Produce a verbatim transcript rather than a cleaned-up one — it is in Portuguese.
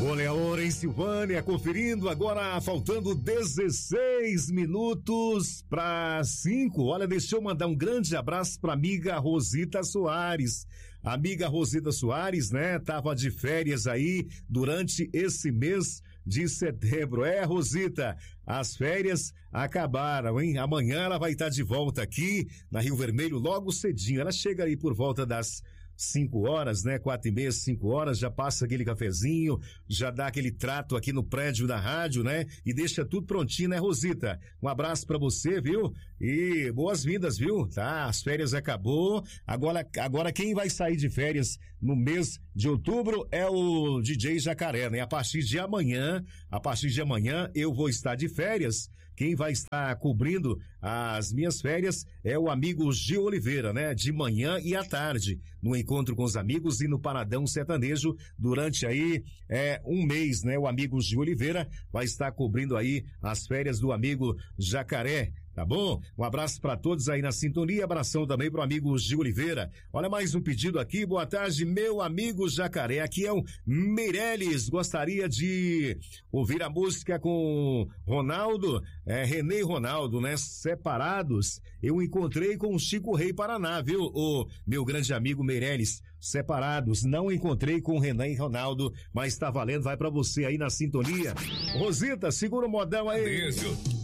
Olha a hora em Silvânia, conferindo agora, faltando dezesseis minutos para cinco. Olha, deixa eu mandar um grande abraço para amiga Rosita Soares. Amiga Rosita Soares, né, tava de férias aí durante esse mês de setembro. É, Rosita, as férias acabaram, hein? Amanhã ela vai estar de volta aqui na Rio Vermelho logo cedinho. Ela chega aí por volta das cinco horas, né? Quatro e meia, cinco horas, já passa aquele cafezinho, já dá aquele trato aqui no prédio da rádio, né? E deixa tudo prontinho, né, Rosita? Um abraço pra você, viu? E boas-vindas, viu? Tá, as férias acabou. Agora, agora quem vai sair de férias no mês de outubro é o D J Jacaré, né? A partir de amanhã, a partir de amanhã eu vou estar de férias. Quem vai estar cobrindo as minhas férias é o amigo Gil Oliveira, né? De manhã e à tarde, no encontro com os amigos e no Paradão Sertanejo, durante aí é, um mês, né? O amigo Gil Oliveira vai estar cobrindo aí as férias do amigo Jacaré. Tá bom? Um abraço para todos aí na sintonia, abração também pro amigo Gil Oliveira. Olha mais um pedido aqui, boa tarde, meu amigo Jacaré, aqui é o Meirelles, gostaria de ouvir a música com Ronaldo, é, René e Ronaldo, né? Separados, eu encontrei com o Chico Rei Paraná, viu? O meu grande amigo Meirelles, separados, não encontrei com o René e Ronaldo, mas tá valendo, vai pra você aí na sintonia. Rosita, segura o modão aí. Isso.